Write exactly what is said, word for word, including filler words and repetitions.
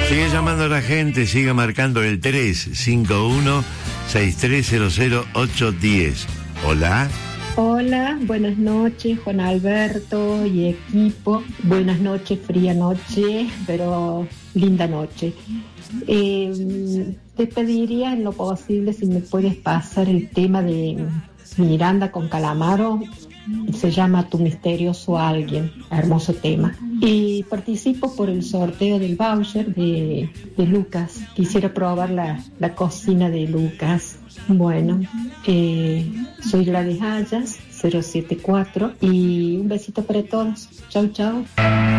Sigue llamando a la gente, sigue marcando el tres cinco uno, seis tres cero cero, ocho uno cero. Hola. Hola, buenas noches, Juan Alberto y equipo. Buenas noches, fría noche, pero linda noche. Eh, te pediría en lo posible si me puedes pasar el tema de Miranda con Calamaro. Se llama Tu misterioso alguien, hermoso tema. Y participo por el sorteo del voucher de, de Lucas. Quisiera probar la, la cocina de Lucas. Bueno, eh, soy Gladys Hayas, cero siete cuatro, y un besito para todos. Chau, chau.